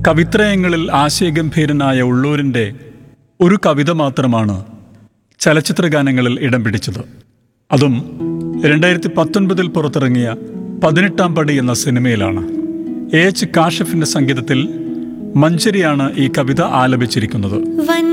കവിത്രയങ്ങളിൽ ആശയഗംഭീരനായ ഉള്ളൂരിൻ്റെ ഒരു കവിത മാത്രമാണ് ചലച്ചിത്രഗാനങ്ങളിൽ ഇടം പിടിച്ചത്. അതും 2019 പുറത്തിറങ്ങിയ 18-ാം പടി എന്ന സിനിമയിലാണ്. എച്ച് കാഷിഫിൻ്റെ സംഗീതത്തിൽ മഞ്ചരിയാണ് ഈ കവിത ആലപിച്ചിരിക്കുന്നത്.